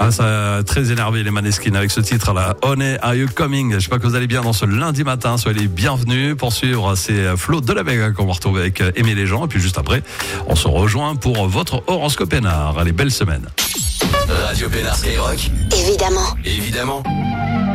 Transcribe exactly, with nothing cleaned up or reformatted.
Ah, ça a très énervé les Maneskin avec ce titre là. Honey, are you coming? J'espère que vous allez bien dans ce lundi matin. Soyez les bienvenus pour suivre ces Flo de la Vega qu'on va retrouver avec Aimer les gens. Et puis juste après, on se rejoint pour votre horoscope Pénard. Allez, belle semaine. Radio Pénard Skyrock. Évidemment. Évidemment.